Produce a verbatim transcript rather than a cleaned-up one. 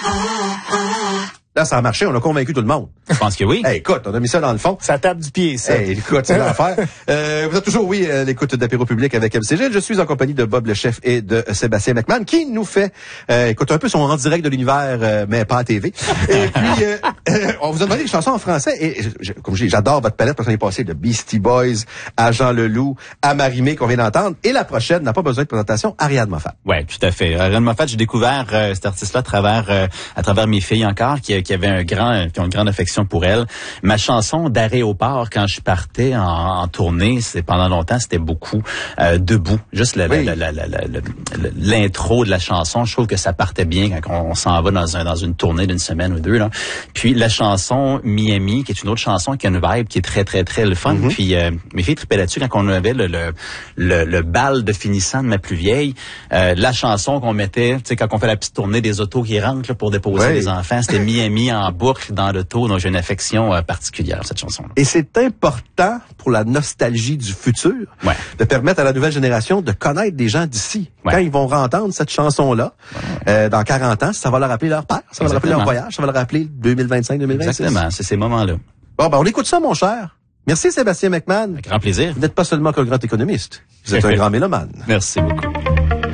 Là, ça a marché, on a convaincu tout le monde. Je pense que oui. Hey, écoute, on a mis ça dans le fond. Ça tape du pied, ça. Hey, écoute, c'est l'affaire. Euh, vous êtes toujours, oui, à l'écoute d'Apéro Public avec M C G. Je suis en compagnie de Bob le chef et de Sébastien McMahon qui nous fait, euh, écoute, un peu son en direct de l'univers, euh, mais pas à T V. Et puis, euh, euh, on vous a demandé des chansons en français et, je, comme je dis, j'adore votre palette parce qu'on est passé de Beastie Boys à Jean Leloup à Marie-Mé qu'on vient d'entendre. Et la prochaine n'a pas besoin de présentation, Ariane Moffat. Ouais, tout à fait. Ariane Moffat, j'ai découvert euh, cet artiste-là à travers, euh, à travers mes filles encore, qui, qui avaient un grand, qui ont une grande affection pour elle. Ma chanson d'aéroport, quand je partais en, en tournée, c'est pendant longtemps, c'était beaucoup euh, debout. Juste la, oui. la, la, la, la, la, l'intro de la chanson, je trouve que ça partait bien quand on, on s'en va dans, un, dans une tournée d'une semaine ou deux. Là. Puis la chanson Miami, qui est une autre chanson qui a une vibe qui est très, très, très le fun. Mm-hmm. Puis euh, mes filles tripaient là-dessus quand on avait le, le, le, le bal de finissant de ma plus vieille. Euh, la chanson qu'on mettait, tu sais, quand on fait la petite tournée des autos qui rentrent là, pour déposer oui. les enfants, c'était Miami en boucle dans l'auto. Donc j'ai une affection euh, particulière, cette chanson-là. Et c'est important pour la nostalgie du futur ouais. de permettre à la nouvelle génération de connaître des gens d'ici. Ouais. Quand ils vont entendre cette chanson-là, ouais. euh, dans quarante ans, ça va leur rappeler leur père, ça va leur rappeler leur voyage, ça va leur rappeler deux mille vingt-cinq deux mille vingt-six. Exactement, c'est ces moments-là. Bon, ben on écoute ça, mon cher. Merci, Sébastien McMahon. Avec grand plaisir. Vous n'êtes pas seulement qu'un grand économiste, vous êtes un grand mélomane. Merci beaucoup.